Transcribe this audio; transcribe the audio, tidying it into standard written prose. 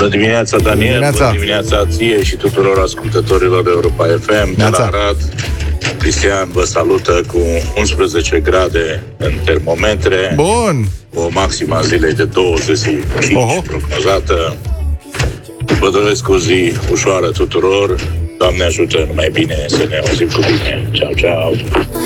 Bună dimineața, Daniel. Bună dimineața ție și tuturor ascultătorilor de Europa FM de la Arad. Cristian vă salută cu 11 grade în termometre. Bun. O maximă zilei de 25 prognozată. Vă doresc o zi ușoară tuturor. Doamne ajută, numai bine, să ne auzim cu bine. Ceau, ceau.